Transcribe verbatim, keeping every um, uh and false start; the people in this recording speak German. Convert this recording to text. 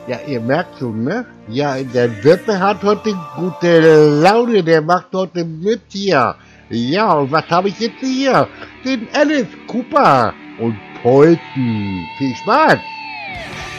Ja, ihr merkt schon, ne? Ja, der Wippe hat heute gute Laune, der macht heute mit hier. Ja, und was habe ich jetzt hier? Den Alice Cooper und Polten. Viel Spaß!